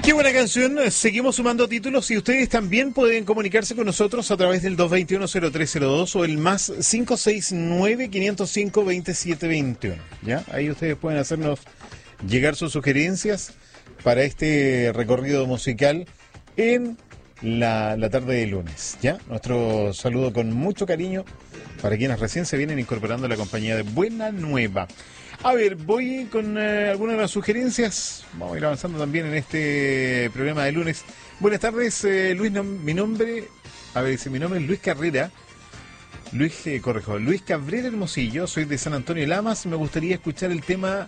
Qué buena canción, seguimos sumando títulos y ustedes también pueden comunicarse con nosotros a través del 221-0302 o el más 569-505-2721. ¿Ya? Ahí ustedes pueden hacernos llegar sus sugerencias para este recorrido musical en la tarde de lunes. ¿Ya? Nuestro saludo con mucho cariño para quienes recién se vienen incorporando a la compañía de Buena Nueva. A ver, voy con algunas de las sugerencias. Vamos a ir avanzando también en este programa de lunes. Buenas tardes, Luis. Mi nombre es Luis Carrera. Luis Cabrera Hermosillo. Soy de San Antonio Lamas. Me gustaría escuchar el tema.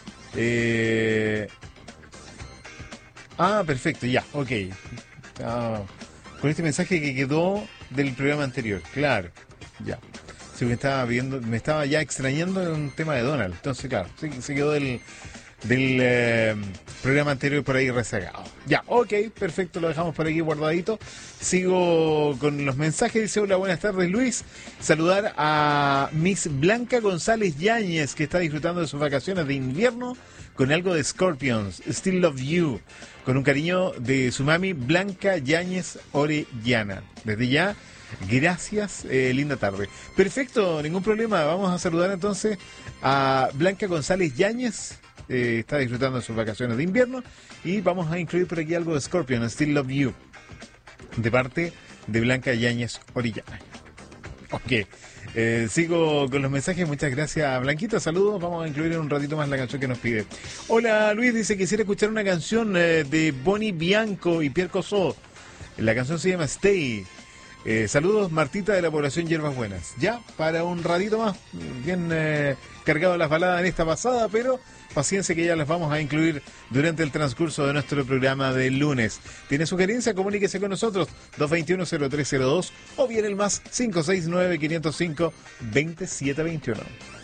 Perfecto, ya, ok. Con este mensaje que quedó del programa anterior, claro, ya. Sí, me estaba ya extrañando un tema de Donald. Entonces, claro, sí, se quedó del programa anterior por ahí rezagado. Ya, ok, perfecto, lo dejamos por aquí guardadito. Sigo con los mensajes. Dice, hola, buenas tardes, Luis. Saludar a Miss Blanca González Yáñez, que está disfrutando de sus vacaciones de invierno con algo de Scorpions, Still Love You, con un cariño de su mami Blanca Yáñez Orellana. Desde ya, gracias, linda tarde. Perfecto, ningún problema. Vamos a saludar entonces a Blanca González Yáñez. Está disfrutando de sus vacaciones de invierno. Y vamos a incluir por aquí algo de Scorpion, Still Love You, de parte de Blanca Yáñez Orellana. Ok, sigo con los mensajes. Muchas gracias, Blanquita. Saludos. Vamos a incluir en un ratito más la canción que nos pide. Hola, Luis. Dice que quisiera escuchar una canción de Bonnie Bianco y Pierre Cosó. La canción se llama Stay. Saludos, Martita de la población Hierbas Buenas. Ya, para un ratito más, bien cargado las baladas en esta pasada, pero paciencia que ya las vamos a incluir durante el transcurso de nuestro programa de lunes. ¿Tiene sugerencia? Comuníquese con nosotros, 221-0302 o bien el más 569-505-2721.